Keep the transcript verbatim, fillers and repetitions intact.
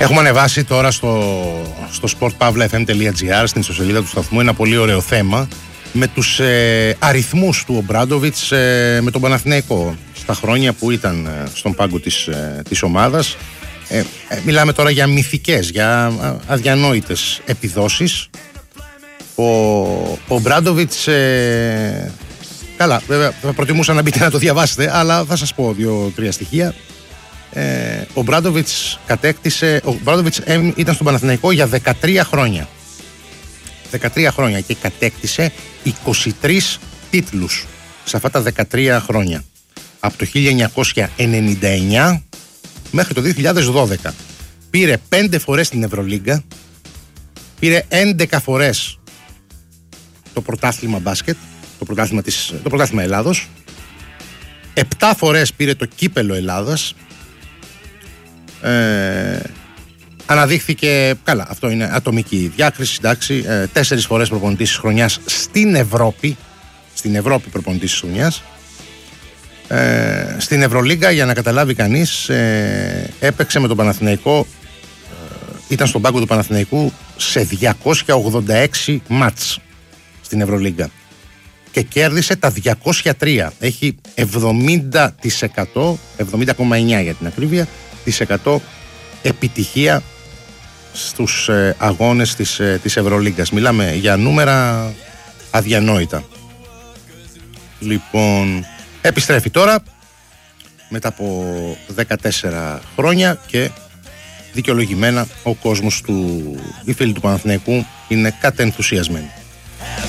Έχουμε ανεβάσει τώρα στο, στο sport pavla f m dot g r, στην ιστοσελίδα του σταθμού, ένα πολύ ωραίο θέμα με τους ε, αριθμούς του Ομπράντοβιτς ε, με τον Παναθηναϊκό στα χρόνια που ήταν ε, στον πάγκο της, ε, της ομάδας. Ε, ε, μιλάμε τώρα για μυθικές, για αδιανόητες επιδόσεις. Ο, ο Ομπράντοβιτς, ε, καλά, βέβαια θα προτιμούσα να μπείτε να το διαβάσετε, αλλά θα σας πω δύο-τρία στοιχεία. Ε, ο Ομπράντοβιτς κατέκτησε, ο Ομπράντοβιτς ήταν στον Παναθηναϊκό για δεκατρία χρόνια. δεκατρία χρόνια και κατέκτησε είκοσι τρεις τίτλους σε αυτά τα δεκατρία χρόνια. Από το χίλια εννιακόσια ενενήντα εννιά μέχρι το δύο χιλιάδες δώδεκα. Πήρε πέντε φορές την Ευρωλίγκα, πήρε έντεκα φορές το πρωτάθλημα μπάσκετ, το πρωτάθλημα, της, το πρωτάθλημα Ελλάδος, επτά φορές πήρε το κύπελο Ελλάδας. Ε, αναδείχθηκε, καλά, αυτό είναι ατομική διάκριση, εντάξει, ε, τέσσερις φορές προπονητής της χρονιάς στην Ευρώπη, στην Ευρώπη προπονητής της χρονιάς. Ε, στην Ευρωλίγκα, για να καταλάβει κανείς, ε, έπαιξε με τον Παναθηναϊκό, ε, ήταν στον πάγκο του Παναθηναϊκού σε διακόσια ογδόντα έξι μάτς στην Ευρωλίγκα και κέρδισε τα διακόσια τρία. Έχει εβδομήντα τοις εκατό, εβδομήντα κόμμα εννιά για την ακρίβεια, της εκατό επιτυχία στους ε, αγώνες της, ε, της Ευρωλίγκας. Μιλάμε για νούμερα αδιανόητα. Λοιπόν, επιστρέφει τώρα μετά από δεκατέσσερα χρόνια και δικαιολογημένα ο κόσμος του, οι φίλοι του Παναθηναϊκού είναι κατενθουσιασμένοι.